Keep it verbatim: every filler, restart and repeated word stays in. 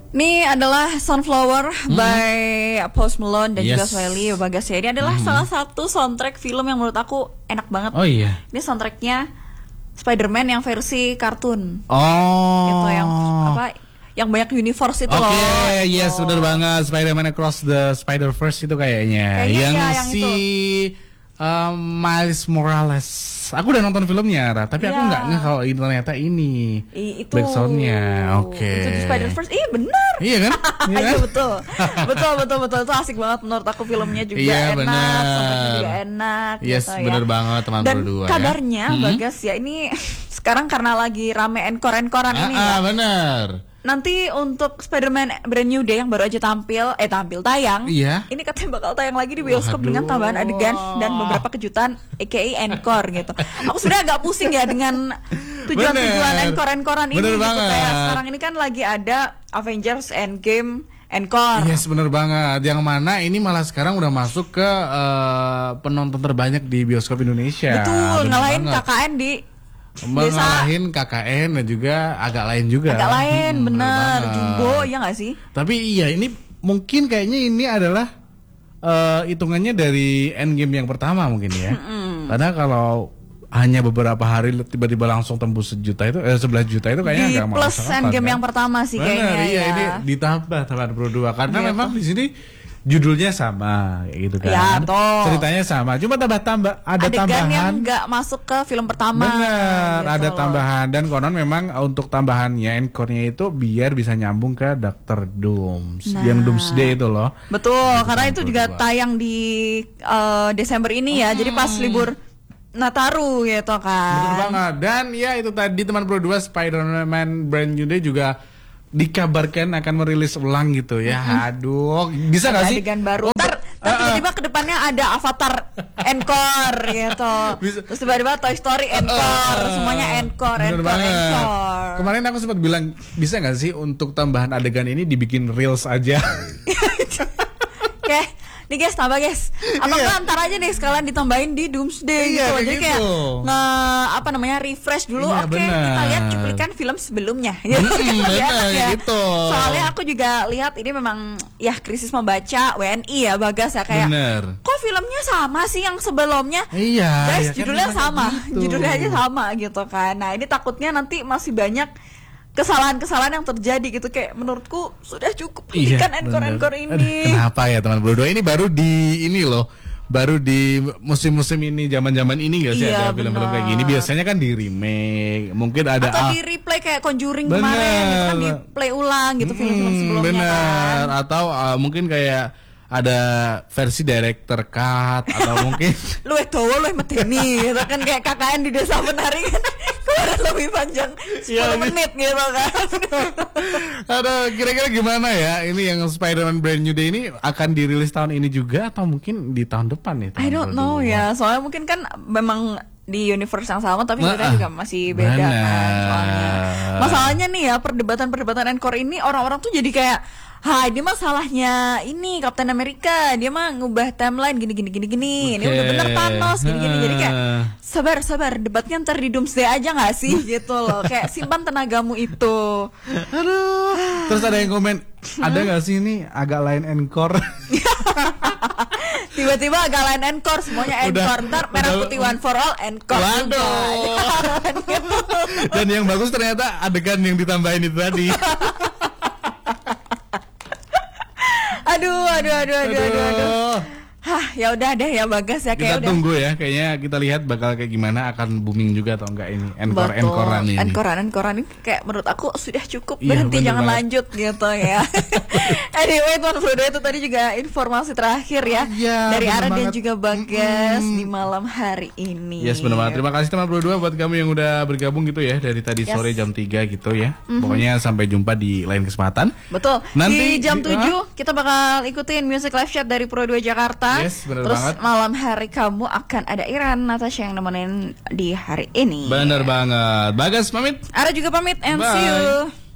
Ini adalah Sunflower mm-hmm. by Post Malone dan yes. juga Swelly Bagas ya. Ini adalah mm-hmm. salah satu soundtrack film yang menurut aku enak banget. Oh iya. Ini soundtracknya Spider-Man yang versi kartun. Oh. Itu yang apa? Yang banyak universe itu okay, loh. Oke, yes, oh. benar banget. Spider-Man Across the Spider-Verse itu kayaknya. Kayaknya yang ya, yang si um, Miles Morales. Aku udah nonton filmnya, Ra, tapi yeah. aku nggak ngeh kalau ini ternyata ini I, itu backsoundnya. Oke. Okay. Itu di Spider-Verse. Iya benar. Iya kan? Iya kan? betul. betul betul betul itu asik banget menurut aku, filmnya juga iya, enak, soundtracknya juga enak. Yes, gitu, benar ya. banget teman Dan berdua. Dan kabarnya ya? Bagas ya ini sekarang karena lagi rame encore-encorean ah, ini ah, ya. benar. Nanti untuk Spider-Man Brand New Day yang baru aja tampil, eh tampil tayang, iya. ini katanya bakal tayang lagi di bioskop. Waduh. Dengan tambahan adegan dan beberapa kejutan, aka encore gitu. Aku sudah agak pusing ya dengan tujuan-tujuan encore-encorean ini. Gitu. Kayak sekarang ini kan lagi ada Avengers Endgame encore. Yes, bener banget. Yang mana ini malah sekarang udah masuk ke uh, penonton terbanyak di bioskop Indonesia. Betul, ngalahin K K N di mengalahin K K N dan juga agak lain juga. Agak lain, hmm, bener. Jumbo, ya nggak sih? Tapi iya, ini mungkin kayaknya ini adalah uh, hitungannya dari Endgame yang pertama mungkin ya. Hmm. Karena kalau hanya beberapa hari tiba-tiba langsung tembus sejuta itu, eh sebelas juta itu kayaknya agak plus Endgame kan? Yang pertama sih. Bener, kayaknya. Iya, ya. ini ditambah teman berdua karena gitu. Memang di sini judulnya sama gitu kan. Ya, toh. Ceritanya sama. Cuma tambah-tambah ada adegan tambahan yang nggak masuk ke film pertama. Benar, gitu ada loh. tambahan dan konon memang untuk tambahannya encore-nya itu biar bisa nyambung ke Doctor Doom. Nah. Yang Doomsday itu loh. Betul, itu karena itu juga tayang di uh, Desember ini ya. Hmm. Jadi pas libur Nataru gitu kan. Betul banget. Dan ya itu tadi teman berdua Spider-Man Brand New Day juga dikabarkan akan merilis ulang gitu ya. Mm-hmm. Aduh, bisa nggak sih? Adegan baru. Ntar, ntar tiba-tiba kedepannya ada Avatar encore gitu. Bisa. Terus tiba-tiba Toy Story encore, uh, semuanya encore, encore, encore. Kemarin aku sempat bilang bisa nggak sih untuk tambahan adegan ini dibikin reels aja? Oke. Nih guys, tambah guys. Atau iya. Ntar aja deh sekalian ditambahin di Doomsday iya, gitu. Jadi gitu. Kayak nge apa namanya refresh dulu. Iya, Oke, okay, kita lihat cuplikan film sebelumnya. Hmm, benar ya. Gitu. Soalnya aku juga lihat ini memang ya krisis membaca W N I ya Bagas ya kayak. Bener. Kok filmnya sama sih yang sebelumnya? Iya. Guys, ya, judulnya kan sama. Gitu. Judulnya aja sama gitu kan. Nah, ini takutnya nanti masih banyak kesalahan-kesalahan yang terjadi gitu, kayak menurutku sudah cukup hentikan iya, encore-encore ini. Kenapa ya teman berdua, ini baru di ini loh, baru di musim-musim ini, zaman-zaman ini gak sih iya, ada film-film kayak gini. Biasanya kan di remake, mungkin ada atau ah, di replay kayak Conjuring bener. Kemarin gitu kan di play ulang gitu hmm, film-film sebelumnya bener. Kan. Atau uh, mungkin kayak ada versi director cut atau mungkin lu itu lu medeni gitu kan, kayak K K N di Desa Penari kan kemarin lebih panjang sepuluh menit gitu kan. Aduh, kira-kira gimana ya ini yang Spider-Man Brand New Day ini akan dirilis tahun ini juga atau mungkin di tahun depan nih? I don't know ya, soalnya mungkin kan memang di universe yang sama tapi mereka nah, juga masih beda bener. Kan soalnya. Masalahnya nih ya, perdebatan-perdebatan encore ini orang-orang tuh jadi kayak, hai, ini masalahnya ini Captain America, dia mah ngubah timeline gini gini gini gini. Okay. Ini udah bener Thanos gini gini. Jadi kayak sabar sabar, debatnya ntar di Doomsday aja nggak sih gitu loh. Kayak simpan tenagamu itu. Aduh. Terus ada yang komen, ada nggak sih ini agak lain encore? Tiba-tiba agak lain encore, semuanya encore. Ntar merah putih one for all encore. Waduh. Dan yang bagus ternyata adegan yang ditambahin itu tadi. Aduh, aduh, aduh, aduh, aduh, aduh. Hah, ya udah deh ya Bagas ya, kayak kita udah. Tunggu ya, kayaknya kita lihat bakal kayak gimana, akan booming juga atau enggak ini encore encorean ini. Encorean encorean ini kayak menurut aku sudah cukup, iya, berhenti jangan banget. Lanjut gitu ya. Anyway, Tuan Frodo, itu tadi juga informasi terakhir ya, ya dari Ara dan juga Bagas hmm. di malam hari ini. Yes, benar banget. Terima kasih teman berdua buat kamu yang udah bergabung gitu ya dari tadi yes. sore jam tiga gitu ya. Mm-hmm. Pokoknya sampai jumpa di lain kesempatan. Betul. Nanti di jam tujuh uh, kita bakal ikutin Music Live Chat dari Pro dua Jakarta. Yes, benar Terus banget. Malam hari kamu akan ada Iran Natasha yang nemenin di hari ini. Bener banget. Bagas pamit. Ara juga pamit and Bye. See you.